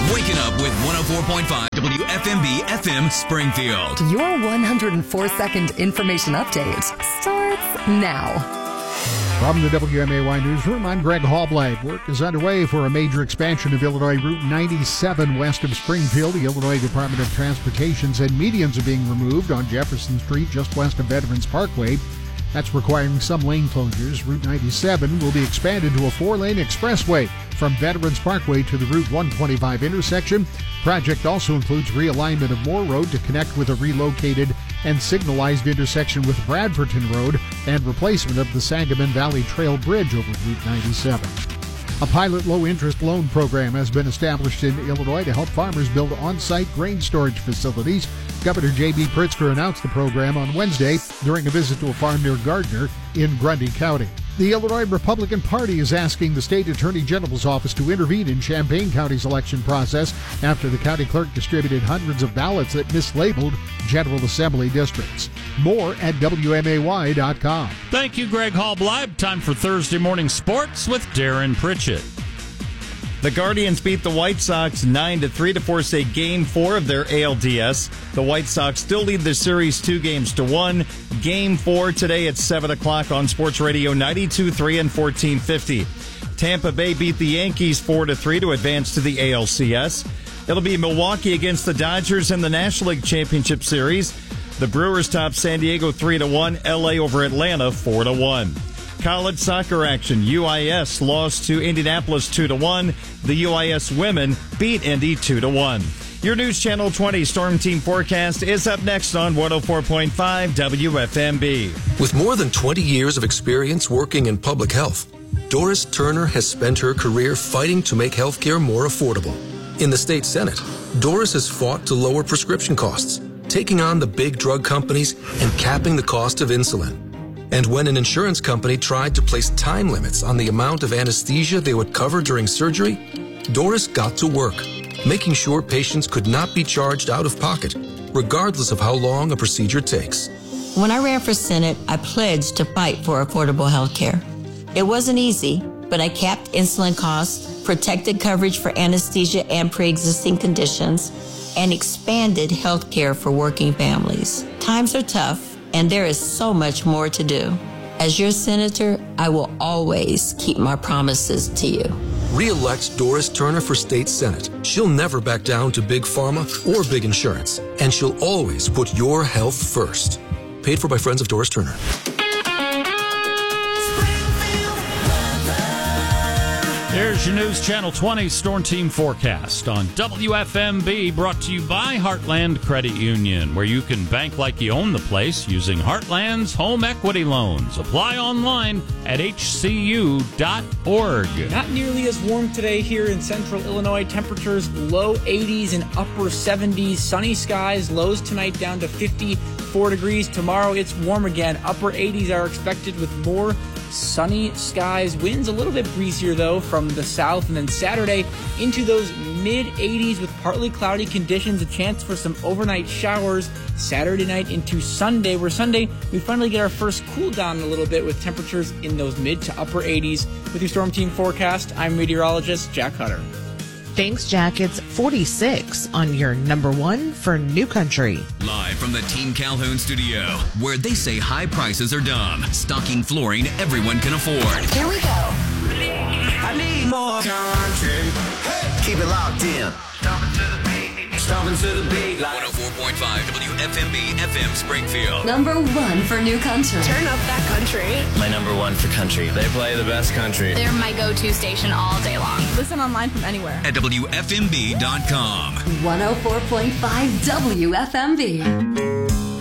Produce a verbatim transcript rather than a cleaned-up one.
Waking up with one oh four point five W F M B F M Springfield. Your one hundred four second information update starts now. From the W M A Y Newsroom, I'm Greg Hallblad. Work is underway for a major expansion of Illinois Route ninety-seven west of Springfield. The Illinois Department of Transportation said medians are being removed on Jefferson Street just west of Veterans Parkway. That's requiring some lane closures. Route ninety-seven will be expanded to a four-lane expressway from Veterans Parkway to the Route one twenty-five intersection. Project also includes realignment of Moore Road to connect with a relocated and signalized intersection with Bradfordton Road and replacement of the Sangamon Valley Trail Bridge over Route ninety-seven. A pilot low-interest loan program has been established in Illinois to help farmers build on-site grain storage facilities. Governor J B. Pritzker announced the program on Wednesday during a visit to a farm near Gardner in Grundy County. The Illinois Republican Party is asking the state attorney general's office to intervene in Champaign County's election process after the county clerk distributed hundreds of ballots that mislabeled General Assembly districts. More at W M A Y dot com. Thank you, Greg Hallblad. Time for Thursday Morning Sports with Darren Pritchett. The Guardians beat the White Sox nine to three to force a Game four of their A L D S. The White Sox still lead the series two games to one. Game four today at seven o'clock on Sports Radio ninety-two point three and fourteen fifty. Tampa Bay beat the Yankees four to three to advance to the A L C S. It'll be Milwaukee against the Dodgers in the National League Championship Series. The Brewers top San Diego three to one. L A over Atlanta four to one. College soccer action. U I S lost to Indianapolis two to one. The U I S women beat Indy two to one. Your News Channel twenty Storm Team forecast is up next on one oh four point five W F M B. With more than twenty years of experience working in public health, Doris Turner has spent her career fighting to make healthcare more affordable. In the state Senate, Doris has fought to lower prescription costs, taking on the big drug companies and capping the cost of insulin. And when an insurance company tried to place time limits on the amount of anesthesia they would cover during surgery, Doris got to work, making sure patients could not be charged out of pocket, regardless of how long a procedure takes. When I ran for Senate, I pledged to fight for affordable health care. It wasn't easy, but I capped insulin costs, protected coverage for anesthesia and pre-existing conditions, and expanded health care for working families. Times are tough, and there is so much more to do. As your senator, I will always keep my promises to you. Re-elect Doris Turner for state Senate. She'll never back down to big pharma or big insurance, and she'll always put your health first. Paid for by Friends of Doris Turner. Here's your News Channel twenty Storm Team forecast on W F M B, brought to you by Heartland Credit Union, where you can bank like you own the place using Heartland's home equity loans. Apply online at H C U dot org. Not nearly as warm today here in central Illinois. Temperatures low eighties and upper seventies. Sunny skies, lows tonight down to fifty-four degrees. Tomorrow it's warm again. Upper eighties are expected with more sunny skies. Winds a little bit breezier though from the south, and then Saturday into those mid eighties with partly cloudy conditions, a chance for some overnight showers Saturday night into Sunday, where Sunday we finally get our first cool down a little bit with temperatures in those mid to upper eighties. With your Storm Team forecast, I'm meteorologist Jack Hutter. Thanks, Jack. It's forty-six on your number one for New Country. Live from the Team Calhoun studio, where they say high prices are dumb, stocking flooring everyone can afford. Here we go. I need more country. Hey. Keep it locked in. Stomping to the beat. Stomping to the beat. one oh four point five W F M B F M Springfield. Number one for New Country. Turn up that country. My number one for country. They play the best country. They're my go-to station all day long. Listen online from anywhere. At W F M B dot com. one oh four point five W F M B.